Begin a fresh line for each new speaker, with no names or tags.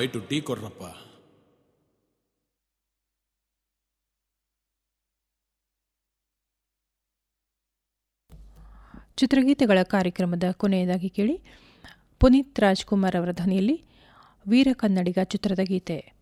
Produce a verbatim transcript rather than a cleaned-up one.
Bite tea ಕೊಡ್ರಪ್ಪ.
ಚಿತ್ರಗೀತೆಗಳ ಕಾರ್ಯಕ್ರಮದ ಕೊನೆಯದಾಗಿ ಕೇಳಿ ಪುನೀತ್ ರಾಜ್ಕುಮಾರ್ ಅವರ ಧ್ವನಿಯಲ್ಲಿ ವೀರ ಕನ್ನಡಿಗ ಚಿತ್ರದ ಗೀತೆ.